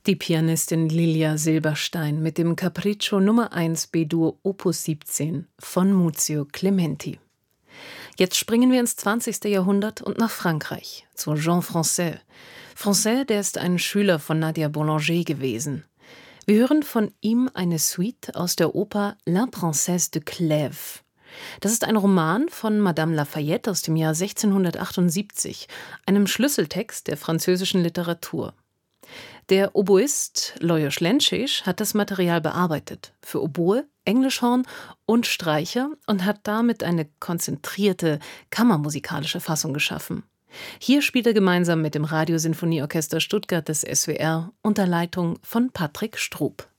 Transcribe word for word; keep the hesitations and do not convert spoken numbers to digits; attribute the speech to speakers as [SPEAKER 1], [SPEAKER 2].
[SPEAKER 1] Die Pianistin Lilia Silberstein mit dem Capriccio Nummer eins B-Dur Opus siebzehn von Muzio Clementi. Jetzt springen wir ins zwanzigste Jahrhundert und nach Frankreich, zu Jean Francaix. Francaix, der ist ein Schüler von Nadia Boulanger gewesen. Wir hören von ihm eine Suite aus der Oper La Princesse de Clèves. Das ist ein Roman von Madame Lafayette aus dem Jahr sechzehnhundertachtundsiebzig, einem Schlüsseltext der französischen Literatur. Der Oboist Lajos Lencsés hat das Material bearbeitet, für Oboe, Englischhorn und Streicher, und hat damit eine konzentrierte, kammermusikalische Fassung geschaffen. Hier spielt er gemeinsam mit dem Radiosinfonieorchester Stuttgart des S W R unter Leitung von Patrick Strub.